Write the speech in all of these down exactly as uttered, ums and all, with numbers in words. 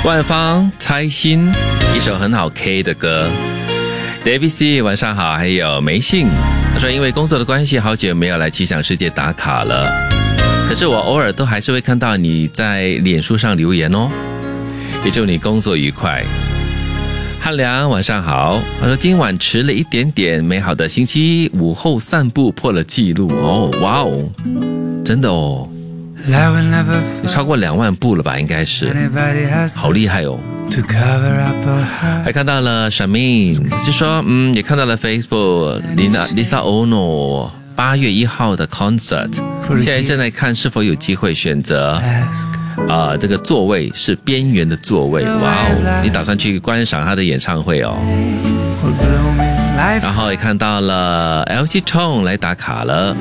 万芳猜心，一首很好 K 的歌。David C 晚上好，还有梅信，他说因为工作的关系，好久没有来奇想世界打卡了，可是我偶尔都还是会看到你在脸书上留言哦。也祝你工作愉快。汉良晚上好，他说今晚迟了一点点，美好的星期午后散步破了记录哦，哇哦，真的哦，超过两万步了吧，应该是，好厉害哦。还看到了 Shamin 是说嗯，也看到了 Facebook Lisa Ono 八月一号的 concert， 现在正在看是否有机会选择呃，这个座位是边缘的座位，哇哦！你打算去观赏他的演唱会哦？然后也看到了 L C Tong 来打卡了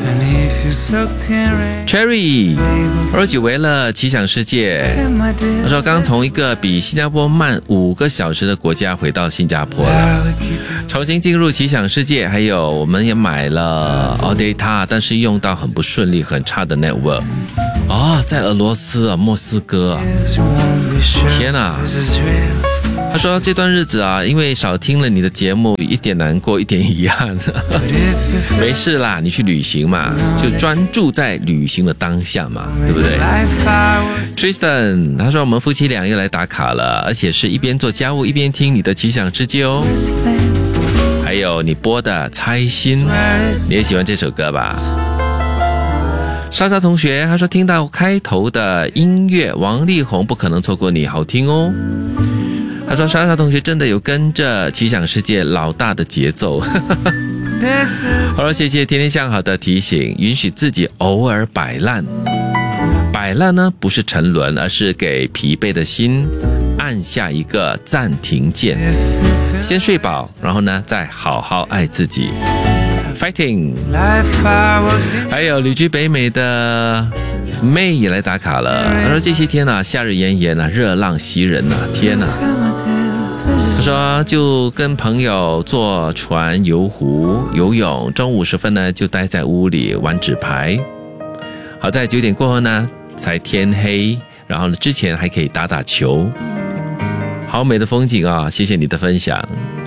，Cherry 我说久违了奇想世界，他说刚从一个比新加坡慢五个小时的国家回到新加坡了，重新进入奇想世界，还有我们也买了 All Data， 但是用到很不顺利，很差的 network。哦，在俄罗斯啊，莫斯科啊，天啊！他说这段日子啊，因为少听了你的节目，一点难过，一点遗憾。没事啦，你去旅行嘛，就专注在旅行的当下嘛，对不对 ？Tristan 他说我们夫妻俩又来打卡了，而且是一边做家务一边听你的奇想世界哦。还有你播的猜心，你也喜欢这首歌吧？莎莎同学他说听到开头的音乐，王力宏不可能错过你，好听哦。他说莎莎同学真的有跟着奇想世界老大的节奏。好了，谢谢天天向好的提醒，允许自己偶尔摆烂。摆烂呢不是沉沦，而是给疲惫的心按下一个暂停键，先睡饱，然后呢再好好爱自己。Fighting， 还有旅居北美的妹也来打卡了。他说这些天啊，夏日炎炎啊，热浪袭人啊，天啊！他说就跟朋友坐船游湖游泳，中午时分呢就待在屋里玩纸牌。好在九点过后呢才天黑，然后呢之前还可以打打球。好美的风景啊，谢谢你的分享。